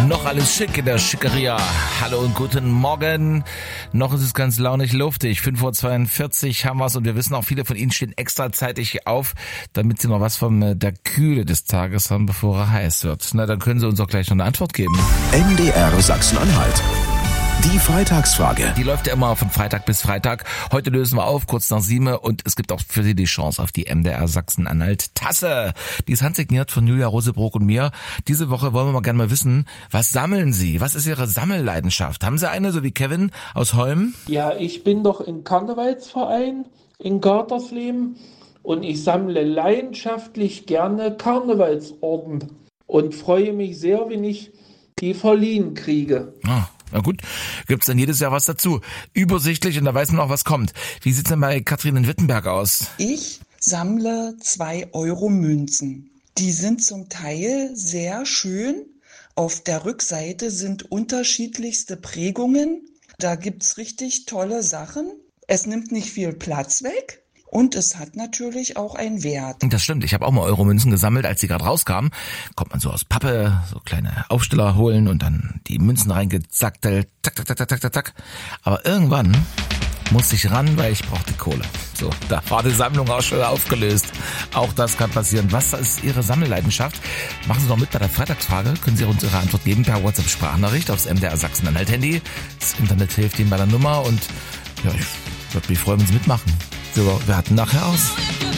Noch alles schick in der Schickeria. Hallo und guten Morgen. Noch ist es ganz launig luftig. 5:42 Uhr haben wir's und wir wissen auch, viele von Ihnen stehen extra zeitig auf, damit Sie noch was von der Kühle des Tages haben, bevor er heiß wird. Na, dann können Sie uns auch gleich noch eine Antwort geben. MDR Sachsen-Anhalt. Die Freitagsfrage. Die läuft ja immer von Freitag bis Freitag. Heute lösen wir auf, kurz nach 7 und es gibt auch für Sie die Chance auf die MDR Sachsen-Anhalt Tasse. Die ist handsigniert von Julia Rosebrock und mir. Diese Woche wollen wir mal gerne mal wissen, was sammeln Sie? Was ist Ihre Sammelleidenschaft? Haben Sie eine, so wie Kevin aus Holm? Ja, ich bin doch im Karnevalsverein in Gartersleben und ich sammle leidenschaftlich gerne Karnevalsorden und freue mich sehr, wenn ich die verliehen kriege. Ah. Na gut, gibt's dann jedes Jahr was dazu. Übersichtlich und da weiß man auch, was kommt. Wie sieht's denn bei Katrin in Wittenberg aus? Ich sammle 2-Euro-Münzen. Die sind zum Teil sehr schön. Auf der Rückseite sind unterschiedlichste Prägungen. Da gibt's richtig tolle Sachen. Es nimmt nicht viel Platz weg. Und es hat natürlich auch einen Wert. Das stimmt, ich habe auch mal Euromünzen gesammelt, als sie gerade rauskamen. Kommt man so aus Pappe, so kleine Aufsteller holen und dann die Münzen reingezackelt, zack, zack, zack, zack, zack, zack. Aber irgendwann musste ich ran, weil ich brauchte Kohle. So, da war die Sammlung auch schon aufgelöst. Auch das kann passieren. Was ist Ihre Sammelleidenschaft? Machen Sie doch mit bei der Freitagsfrage. Können Sie uns Ihre Antwort geben per WhatsApp-Sprachnachricht aufs MDR Sachsen-Anhalt-Handy. Das Internet hilft Ihnen bei der Nummer und ja, ich würde mich freuen, wenn Sie mitmachen. So, wir hatten nachher aus.